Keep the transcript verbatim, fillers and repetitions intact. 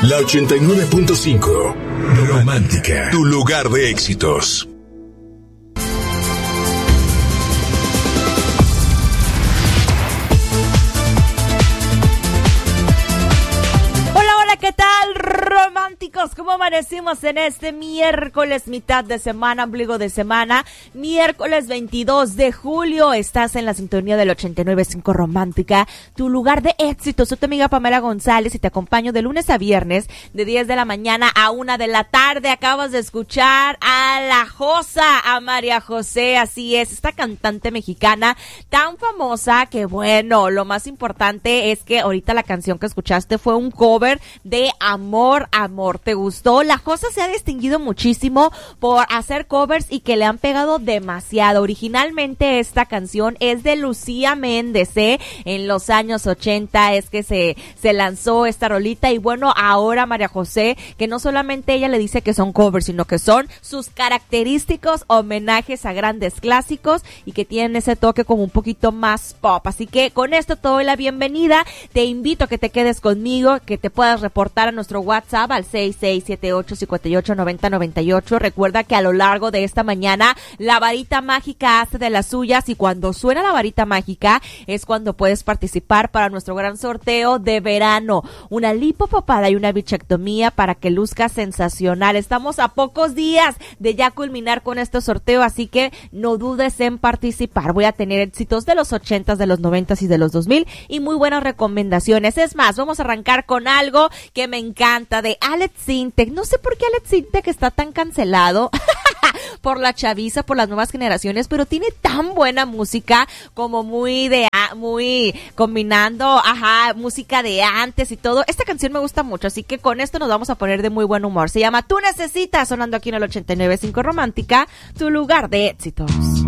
La ochenta y nueve punto cinco. Romántica. Tu lugar de éxitos. ¿Qué tal, románticos? ¿Cómo amanecimos en este miércoles, mitad de semana, ombligo de semana? Miércoles veintidós de julio, estás en la sintonía del ochenta y nueve punto cinco Romántica, tu lugar de éxito. Soy tu amiga Pamela González y te acompaño de lunes a viernes, de diez de la mañana a una de la tarde. Acabas de escuchar a la Josa, a María José, así es, esta cantante mexicana tan famosa que, bueno, lo más importante es que ahorita la canción que escuchaste fue un cover de Amor, Amor. ¿Te gustó? La Josa se ha distinguido muchísimo por hacer covers y que le han pegado demasiado. Originalmente esta canción es de Lucía Méndez, ¿eh? En los años ochenta es que se, se lanzó esta rolita y bueno, ahora María José, que no solamente ella le dice que son covers, sino que son sus característicos homenajes a grandes clásicos y que tienen ese toque como un poquito más pop. Así que con esto te doy la bienvenida. Te invito a que te quedes conmigo, que te puedas reportar a nuestro WhatsApp al seis seis siete ocho, cinco ocho, nueve cero nueve ocho. Recuerda que a lo largo de esta mañana la varita mágica hace de las suyas y cuando suena la varita mágica es cuando puedes participar para nuestro gran sorteo de verano. Una lipopapada y una bichectomía para que luzca sensacional. Estamos a pocos días de ya culminar con este sorteo, así que no dudes en participar. Voy a tener éxitos de los ochentas, de los noventas y de los dos mil y muy buenas recomendaciones. Es más, vamos a arrancar con algo que me encanta de Alex Sintek. No sé por qué Alex Sintek está tan cancelado por la chaviza, por las nuevas generaciones, pero tiene tan buena música, como muy de, muy combinando, ajá, música de antes y todo. Esta canción me gusta mucho, así que con esto nos vamos a poner de muy buen humor. Se llama Tú Necesitas, sonando aquí en el ochenta y nueve punto cinco Romántica, tu lugar de éxitos.